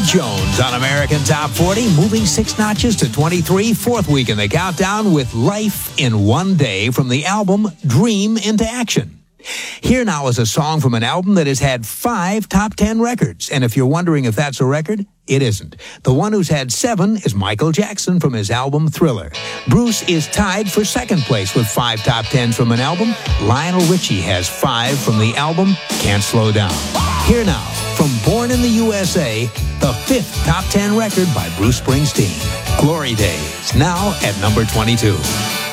Jones on American Top 40, moving 6 notches to 23, fourth week in the countdown with Life in One Day from the album Dream into Action. Here now is a song from an album that has had 5 top 10 records. And if you're wondering if that's a record, it isn't. The one who's had 7 is Michael Jackson from his album Thriller. Bruce is tied for second place with 5 top 10s from an album. Lionel Richie has 5 from the album Can't Slow Down. Here now, from Born in the USA, the 5th top 10 record by Bruce Springsteen. Glory Days, now at number 22.